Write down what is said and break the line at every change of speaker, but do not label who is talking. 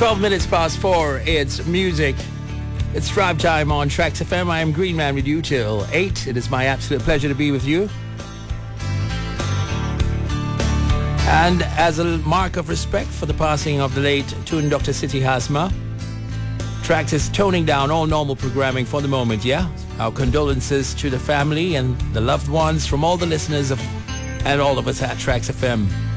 12 minutes past 4, it's music. It's drive time on Tracks FM. I am Green Man with you till 8. It is my absolute pleasure to be with you. And as a mark of respect for the passing of the late Tune Dr. Siti Hasma, Tracks is toning down all normal programming for the moment, yeah? Our condolences to the family and the loved ones from all the listeners and all of us at Tracks FM.